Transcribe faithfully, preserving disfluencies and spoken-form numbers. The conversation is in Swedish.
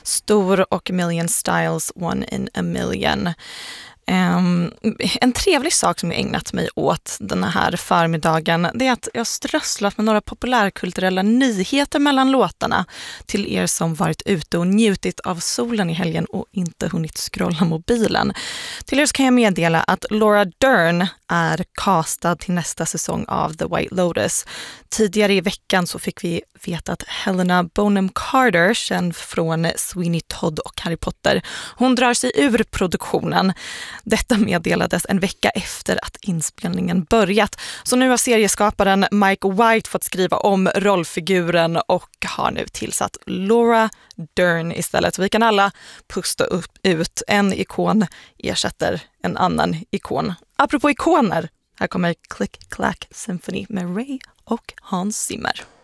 Stor och Million Styles, One in a Million. Um, en trevlig sak som jag ägnat mig åt den här förmiddagen, det är att jag strösslat med några populärkulturella nyheter mellan låtarna till er som varit ute och njutit av solen i helgen och inte hunnit scrolla mobilen. Till er så kan jag meddela att Laura Dern är castad till nästa säsong av The White Lotus. Tidigare i veckan så fick vi veta att Helena Bonham Carter, känd från Sweeney Todd och Harry Potter, hon drar sig ur produktionen. Detta meddelades en vecka efter att inspelningen börjat. Så nu har serieskaparen Mike White fått skriva om rollfiguren och har nu tillsatt Laura Dern istället. Så vi kan alla pusta upp ut. En ikon ersätter en annan ikon. Apropå ikoner, här kommer Click Clack Symphony med Ray och Hans Zimmer.